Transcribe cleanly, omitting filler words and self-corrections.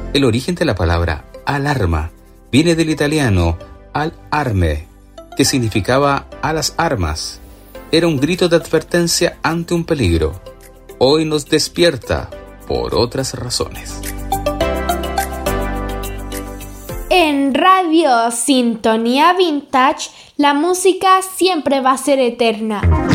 El origen de la palabra alarma viene del italiano al-arme, que significaba a las armas. Era un grito de advertencia ante un peligro. Hoy nos despierta por otras razones. En Radio Sintonía Vintage, la música siempre va a ser eterna.